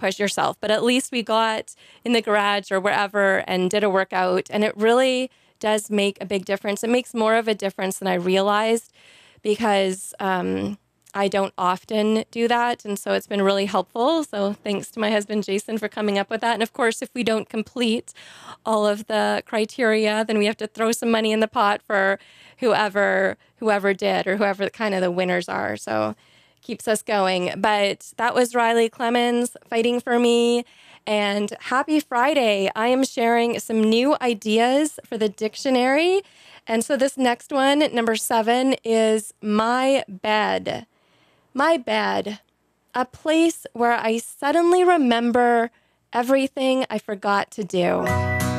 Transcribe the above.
push yourself, but at least we got in the garage or wherever and did a workout. And it really does make a big difference. It makes more of a difference than I realized because I don't often do that. And so it's been really helpful. So thanks to my husband, Jason, for coming up with that. And of course, if we don't complete all of the criteria, then we have to throw some money in the pot for whoever did or whoever kind of the winners are. So keeps us going. But that was Riley Clemens fighting for me. And happy Friday. I am sharing some new ideas for the dictionary. And so this next one, number 7, is my bed. My bed, a place where I suddenly remember everything I forgot to do.